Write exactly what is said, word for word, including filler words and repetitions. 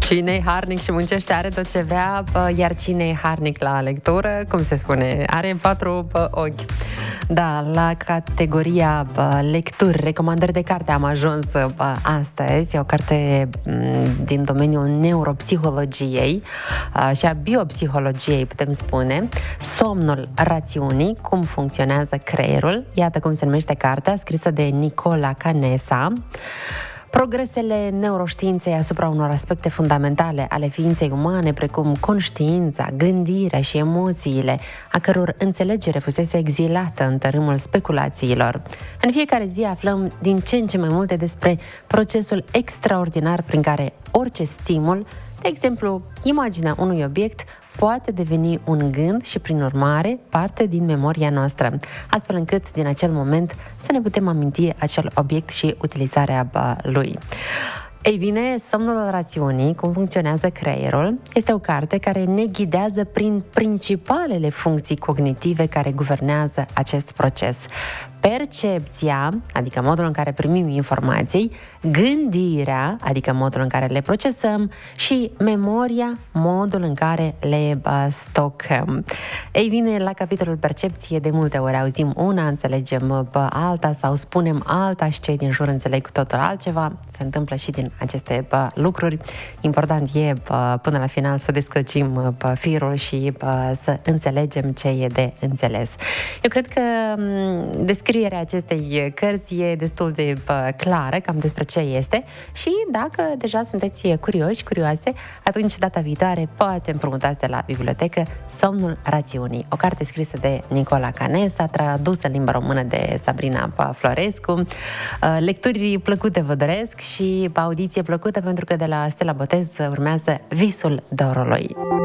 Cine e harnic și muncește are tot ce vrea, iar cine e harnic la lectură, cum se spune, are patru ochi. Da, la categoria lecturi, recomandări de carte am ajuns astăzi. E o carte din domeniul neuropsihologiei și a biopsihologiei, putem spune. Somnul rațiunii, cum funcționează creierul. Iată cum se numește cartea, scrisă de Nicola Canessa. Progresele neuroștiinței asupra unor aspecte fundamentale ale ființei umane, precum conștiința, gândirea și emoțiile, a căror înțelegere fusese exilată în tărâmul speculațiilor. În fiecare zi aflăm din ce în ce mai multe despre procesul extraordinar prin care orice stimul, de exemplu, imaginea unui obiect, poate deveni un gând și, prin urmare, parte din memoria noastră, astfel încât, din acel moment, să ne putem aminti acel obiect și utilizarea lui. Ei bine, Somnul rațiunii, cum funcționează creierul, este o carte care ne ghidează prin principalele funcții cognitive care guvernează acest proces. Percepția, adică modul în care primim informații, gândirea, adică modul în care le procesăm, și memoria, modul în care le uh, stocăm. Ei bine, la capitolul percepție, de multe ori auzim una, înțelegem pe alta sau spunem alta și cei din jur înțeleg cu totul altceva. Se întâmplă și din aceste uh, lucruri. Important e uh, până la final să descălcim uh, firul și uh, să înțelegem ce e de înțeles. Eu cred că um, descrierea acestei cărți e destul de uh, clară cam despre ce este și dacă deja sunteți curioși, curioase, atunci data viitoare poate împrumutați de la bibliotecă Somnul rațiunii, o carte scrisă de Nicola Canessa, tradusă în limba română de Sabrina Florescu. Lecturi plăcute vă doresc și audiție plăcută, pentru că de la Stella Botez urmează Visul dorului.